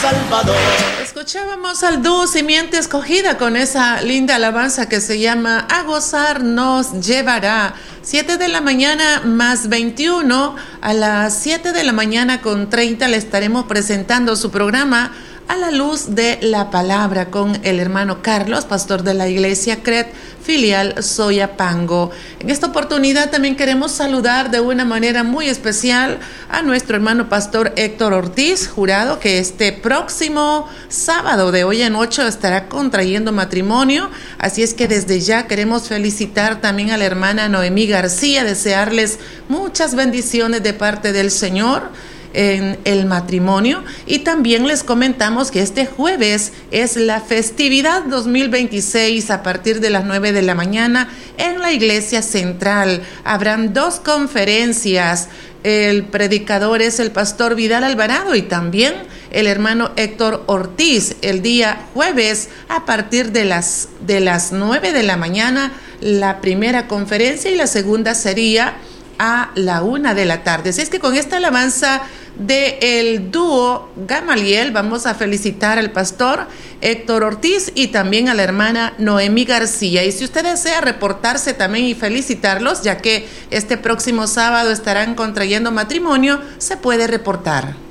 Salvador. Escuchábamos al dúo Simiente Escogida con esa linda alabanza que se llama A gozar nos llevará. 7 de la mañana más 21, a las 7 de la mañana con 30 le estaremos presentando su programa A la Luz de la Palabra con el hermano Carlos, pastor de la iglesia CRED, filial Soyapango. En esta oportunidad también queremos saludar de una manera muy especial a nuestro hermano pastor Héctor Ortiz, jurado, que este próximo sábado de hoy en 8 estará contrayendo matrimonio. Así es que desde ya queremos felicitar también a la hermana Noemí García, desearles muchas bendiciones de parte del Señor en el matrimonio. Y también les comentamos que este jueves es la festividad 2026 a partir de las 9 de la mañana en la iglesia central. Habrán 2 conferencias. El predicador es el pastor Vidal Alvarado y también el hermano Héctor Ortiz. El día jueves a partir de las 9 de la mañana la primera conferencia y la segunda sería a la 1 de la tarde. Así es que con esta alabanza del dúo Gamaliel vamos a felicitar al pastor Héctor Ortiz y también a la hermana Noemí García. Y si usted desea reportarse también y felicitarlos, ya que este próximo sábado estarán contrayendo matrimonio, se puede reportar.